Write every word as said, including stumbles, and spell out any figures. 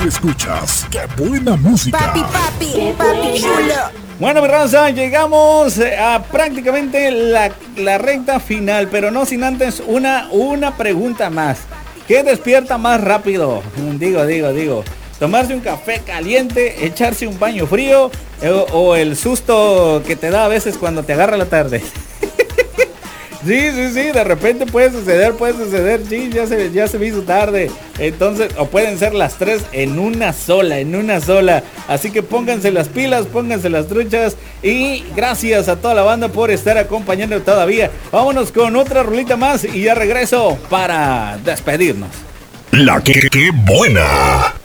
escuchas. ¡Qué buena música! Papi, papi, papi chulo. Bueno, mi raza, llegamos a prácticamente la, la recta final, pero no sin antes una, una pregunta más. ¿Qué despierta más rápido? Digo, digo, digo. ¿Tomarse un café caliente, echarse un baño frío o, o el susto que te da a veces cuando te agarra la tarde? Sí, sí, sí, de repente puede suceder, puede suceder, sí, ya se, ya se me hizo tarde. Entonces, o pueden ser las tres en una sola, en una sola. Así que pónganse las pilas, pónganse las truchas. Y gracias a toda la banda por estar acompañando todavía. Vámonos con otra rolita más y ya regreso para despedirnos. La que, que buena.